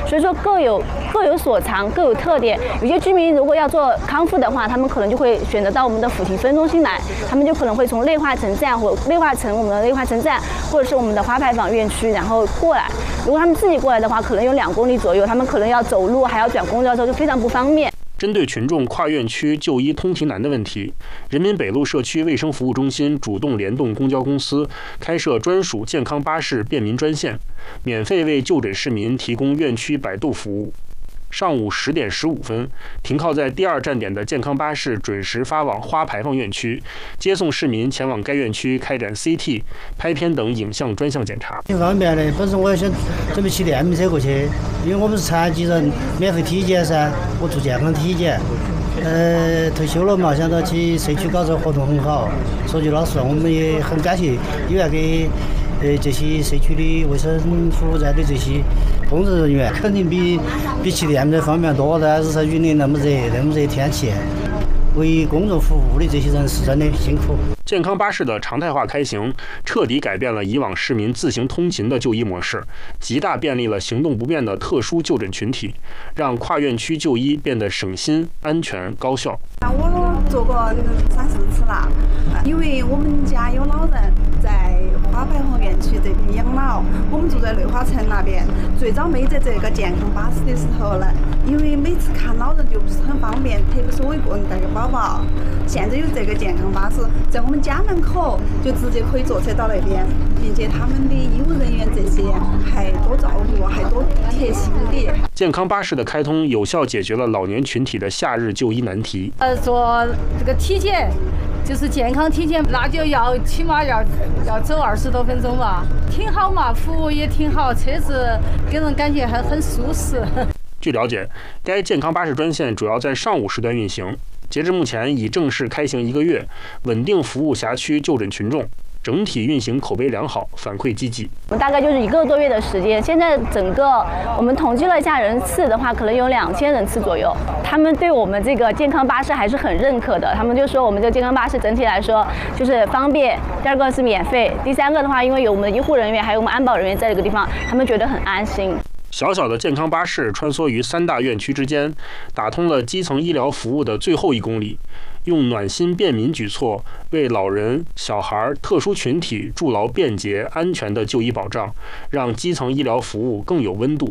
所以说各有所长，各有特点。有些居民如果要做康复的话，他们可能就会选择到我们的抚体分中心来，他们就可能会从内化城站或内化城我们的内化城站，或者是我们的花牌坊院区，然后过来。如果他们自己过来的话，可能有2公里左右，他们可能要走路，还要转公交车，就非常不方便。 针对群众跨院区就医通勤难的问题，人民北路社区卫生服务中心主动联动公交公司，开设专属健康巴士便民专线，免费为就诊市民提供院区摆渡服务。上午10点15分，停靠在第2站点的健康巴士准时发往花牌坊院区，接送市民前往该院区开展 CT、拍片等影像专项检查。 挺方便的，本身我也想准备骑电瓶车过去，因为我们是残疾人，免费体检噻，我做健康体检。退休了嘛，想到去社区搞这活动很好。说句老实话，我们也很感谢医院给这些社区的卫生服务站的这些工作人员，肯定比骑电瓶车方便多的。日晒雨淋那么热天气，为公众服务的这些人是真的辛苦。 健康巴士的常态化开行，彻底改变了以往市民自行通勤的就医模式，极大便利了行动不便的特殊就诊群体，让跨院区就医变得省心、安全、高效。 我做过3、4次了，因为我们家有老人在花牌坊院区这边养老，我们住在内华城那边。最早没得这个健康巴士的时候呢，因为每次看老人就不是很方便，特别是我一个人带个宝宝。现在有这个健康巴士，在我们家门口就直接可以坐车到那边，并且他们的医务人员这些还多照顾，还多贴心的。 健康巴士的开通，有效解决了老年群体的夏日就医难题。 做这个体检，就是健康体检，那就起码要走20多分钟吧，挺好嘛，服务也挺好，车子给人感觉还很舒适。 据了解，该健康巴士专线主要在上午时段运行，截至目前已正式开行1个月，稳定服务辖区就诊群众。整体运行口碑良好，反馈积极。 我们大概就是1个多月的时间，现在整个我们统计了一下人次的话，可能有2000人次左右。他们对我们这个健康巴士还是很认可的，他们就说我们这个健康巴士整体来说就是方便，第2个是免费，第3个的话，因为有我们的医护人员还有我们安保人员在这个地方，他们觉得很安心。 小小的健康巴士穿梭于3大院区之间，打通了基层医疗服务的最后1公里，用暖心便民举措为老人、小孩、特殊群体筑牢便捷、安全的就医保障，让基层医疗服务更有温度。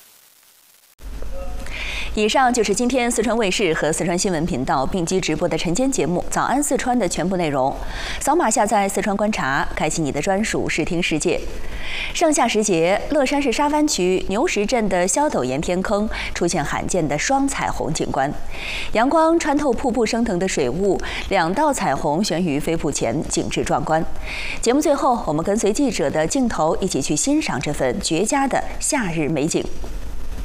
以上就是今天四川卫视和四川新闻频道并机直播的晨间节目《早安四川》的全部内容。扫码下载四川观察，开启你的专属视听世界。盛夏时节，乐山市沙湾区牛石镇的萧陡岩天坑出现罕见的双彩虹景观，阳光穿透瀑布升腾的水雾，2道彩虹悬于飞瀑前，景致壮观。节目最后，我们跟随记者的镜头一起去欣赏这份绝佳的夏日美景。